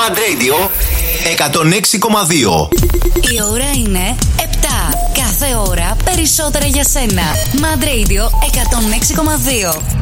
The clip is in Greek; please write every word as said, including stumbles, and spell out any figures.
Mad Radio εκατόν έξι κόμμα δύο. Η ώρα είναι επτά. Κάθε ώρα περισσότερα για σένα. Mad Radio εκατόν έξι κόμμα δύο.